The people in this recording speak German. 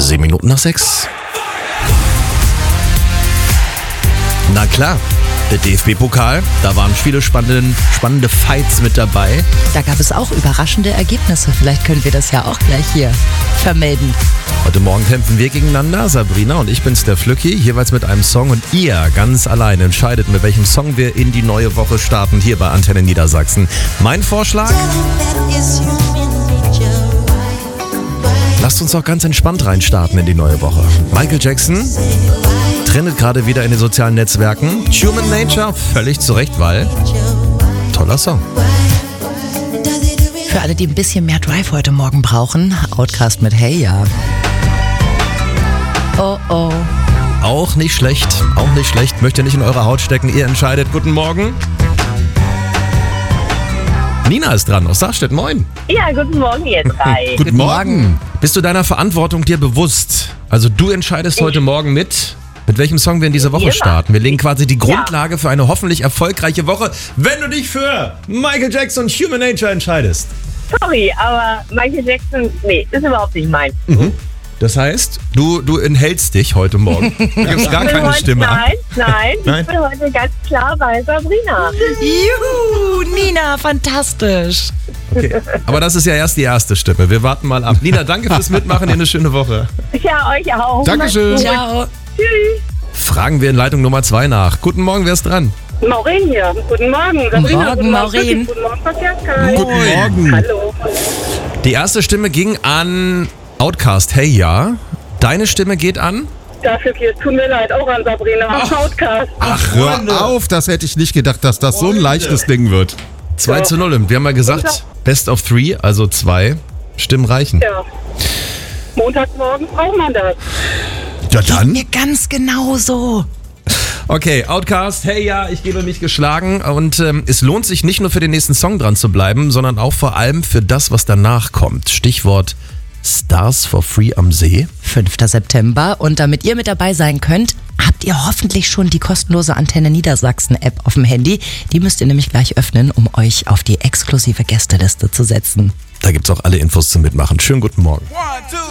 7:07. Na klar, der DFB-Pokal, da waren viele spannende Fights mit dabei. Da gab es auch überraschende Ergebnisse. Vielleicht können wir das ja auch gleich hier vermelden. Heute Morgen kämpfen wir gegeneinander, Sabrina und ich bin's, der Flücki, jeweils mit einem Song. Und ihr ganz allein entscheidet, mit welchem Song wir in die neue Woche starten, hier bei Antenne Niedersachsen. Mein Vorschlag? Lasst uns doch ganz entspannt reinstarten in die neue Woche. Michael Jackson trendet gerade wieder in den sozialen Netzwerken. Human Nature, völlig zu Recht, weil toller Song. Für alle, die ein bisschen mehr Drive heute Morgen brauchen, Outkast mit Hey Ya. Oh oh. Auch nicht schlecht. Möchte nicht in eure Haut stecken. Ihr entscheidet. Guten Morgen. Nina ist dran aus Sarstedt. Moin. Ja, guten Morgen ihr drei. Guten Morgen. Bist du deiner Verantwortung dir bewusst? Also du entscheidest heute Morgen mit welchem Song wir in dieser Woche starten. Wir legen quasi die Grundlage für eine hoffentlich erfolgreiche Woche, wenn du dich für Michael Jackson und Human Nature entscheidest. Sorry, aber Michael Jackson, nee, ist überhaupt nicht mein. Mhm. Das heißt, du enthältst dich heute Morgen. Du gibst gar keine Stimme ab. Nein, ich bin heute ganz klar bei Sabrina. Juhu, Nina, fantastisch. Okay. Aber das ist ja erst die erste Stimme. Wir warten mal ab. Nina, danke fürs Mitmachen. Dir eine schöne Woche. Ja, euch auch. Dankeschön. Ciao. Tschüss. Fragen wir in Leitung Nummer 2 nach. Guten Morgen, wer ist dran? Maureen hier. Guten Morgen, Sabrina. Guten Morgen, Maureen. Guten Morgen, Verkehrskai. Guten Morgen. Hallo. Die erste Stimme ging an Outkast. Hey Ja. Deine Stimme geht an? Dafür tut mir leid, auch an Sabrina. Outcast. Ach, hör auf, das hätte ich nicht gedacht, dass das so ein leichtes Ding wird. 2:0. Und wir haben ja gesagt, Best of 3, also 2 Stimmen reichen. Ja. Montagsmorgen braucht man das. Ja dann. Mir ganz genauso. Okay, Outkast, hey Ja, ich gebe mich geschlagen. Und es lohnt sich nicht nur für den nächsten Song dran zu bleiben, sondern auch vor allem für das, was danach kommt. Stichwort Stars for Free am See. 5. September. Und damit ihr mit dabei sein könnt, habt ihr hoffentlich schon die kostenlose Antenne Niedersachsen-App auf dem Handy. Die müsst ihr nämlich gleich öffnen, um euch auf die exklusive Gästeliste zu setzen. Da gibt's auch alle Infos zum Mitmachen. Schönen guten Morgen.